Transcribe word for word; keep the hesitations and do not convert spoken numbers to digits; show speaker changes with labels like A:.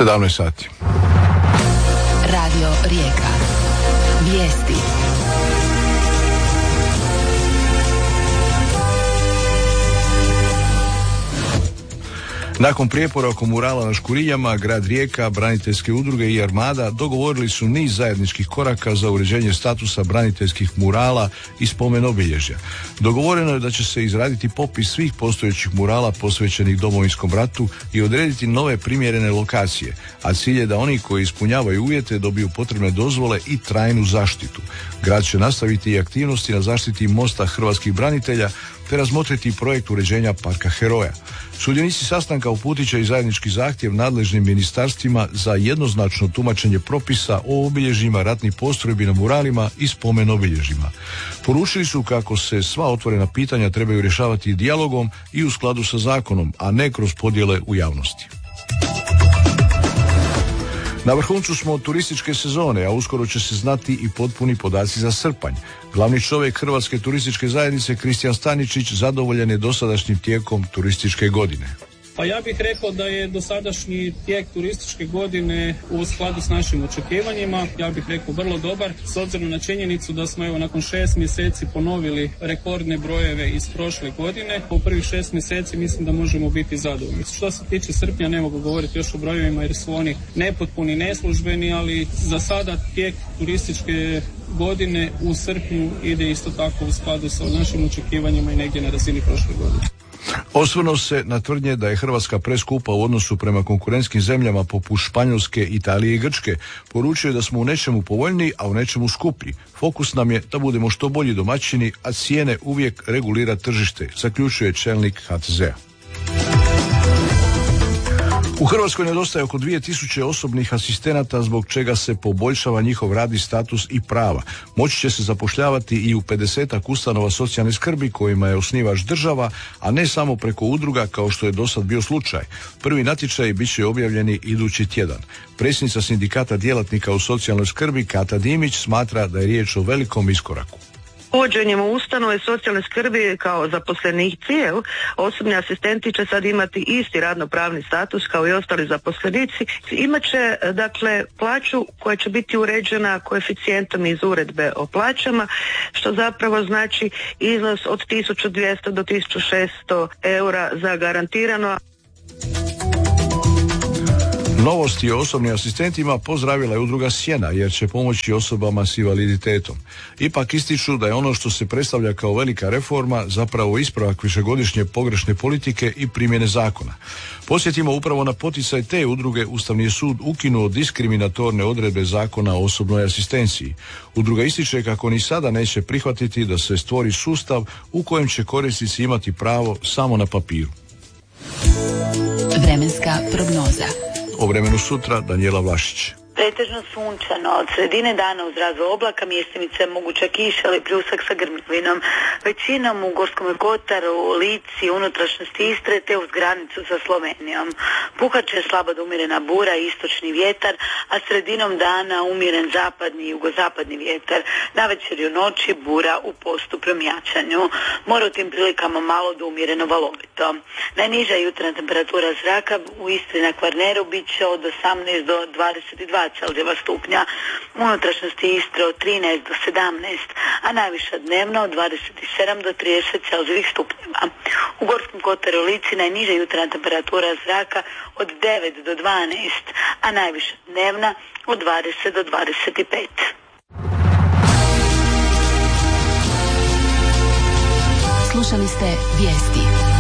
A: sedamnaest sati.
B: Radio Rijeka. Vijesti.
A: Nakon prijepora oko murala na Škurinjama, grad Rijeka, braniteljske udruge i Armada dogovorili su niz zajedničkih koraka za uređenje statusa braniteljskih murala i spomen obilježja. Dogovoreno je da će se izraditi popis svih postojećih murala posvećenih Domovinskom ratu i odrediti nove primjerene lokacije, a cilj je da oni koji ispunjavaju uvjete dobiju potrebne dozvole i trajnu zaštitu. Grad će nastaviti i aktivnosti na zaštiti mosta hrvatskih branitelja te razmotriti projekt uređenja Parka heroja. Sudionici sastanka uputit će i zajednički zahtjev nadležnim ministarstvima za jednoznačno tumačenje propisa o obilježjima ratnih postrojbi na muralima i spomen obilježjima. Poručili su kako se sva otvorena pitanja trebaju rješavati dijalogom i u skladu sa zakonom, a ne kroz podjele u javnosti. Na vrhuncu smo od turističke sezone, a uskoro će se znati i potpuni podaci za srpanj. Glavni čovjek Hrvatske turističke zajednice Kristijan Staničić zadovoljan je dosadašnjim tijekom turističke godine.
C: Pa ja bih rekao da je dosadašnji tijek turističke godine u skladu s našim očekivanjima, ja bih rekao vrlo dobar, s obzirom na činjenicu da smo evo nakon šest mjeseci ponovili rekordne brojeve iz prošle godine. Po prvih šest mjeseci mislim da možemo biti zadovoljni. Što se tiče srpnja ne mogu govoriti još o brojevima jer su oni nepotpuni, neslužbeni, ali za sada tijek turističke godine u srpnju ide isto tako u skladu sa našim očekivanjima i negdje na razini prošle godine.
A: Osvrnuo se na tvrdnje da je Hrvatska preskupa u odnosu prema konkurentskim zemljama poput Španjolske, Italije i Grčke. Poručio je da smo u nečemu povoljniji, a u nečemu skuplji. Fokus nam je da budemo što bolji domaćini, a cijene uvijek regulira tržište, zaključuje čelnik H T Z-a. U Hrvatskoj nedostaje oko dvije tisuće osobnih asistenata zbog čega se poboljšava njihov radni status i prava. Moći će se zapošljavati i u pedesetak ustanova socijalne skrbi kojima je osnivač država, a ne samo preko udruga kao što je dosad bio slučaj. Prvi natječaji bit će objavljeni idući tjedan. Predsjednica sindikata djelatnika u socijalnoj skrbi Kata Dimić smatra da je riječ o velikom iskoraku.
D: Uvođenjem u ustanove socijalne skrbi kao zaposlenici, jel, osobni asistenti će sad imati isti radno-pravni status kao i ostali zaposlenici. Imaće, dakle, plaću koja će biti uređena koeficijentom iz uredbe o plaćama, što zapravo znači iznos od tisuću dvjesto do tisuću šesto eura za garantirano.
A: Novosti o osobnim asistentima pozdravila je udruga Sjena jer će pomoći osobama s invaliditetom. Ipak ističu da je ono što se predstavlja kao velika reforma zapravo ispravak višegodišnje pogrešne politike i primjene zakona. Podsjetimo, upravo na poticaj te udruge Ustavni je sud ukinuo diskriminatorne odredbe zakona o osobnoj asistenciji. Udruga ističe kako ni sada neće prihvatiti da se stvori sustav u kojem će korisnici imati pravo samo na papiru.
B: Vremenska prognoza.
A: O vremenu sutra Danijela Vlašić.
E: Pretežno sunčano, od sredine dana uz razvoj oblaka mjestimice moguća kiša ili pljusak sa grmljavinom. Većinom u Gorskom kotaru, Lici, unutrašnjosti Istre te uz granicu sa Slovenijom. Puhat će slaba do umjerena bura i istočni vjetar, a sredinom dana umjeren zapadni i jugozapadni vjetar. Navečer i u noći bura u postupnom jačanju. Mora u tim prilikama malo do umjereno valovito. Najniža jutarnja temperatura zraka u Istri na Kvarneru bit će od osamnaest do dvadeset dva Celzijeva stupnja, u unutrašnjosti Istre od trinaest do sedamnaest, a najviša dnevna od dvadeset sedam do trideset Celzijevih stupnjeva. U Gorskom kotaru i Lici najniža jutarnja temperatura zraka od devet do dvanaest, a najviša dnevna od dvadeset do dvadeset pet.
B: Slušali ste vijesti.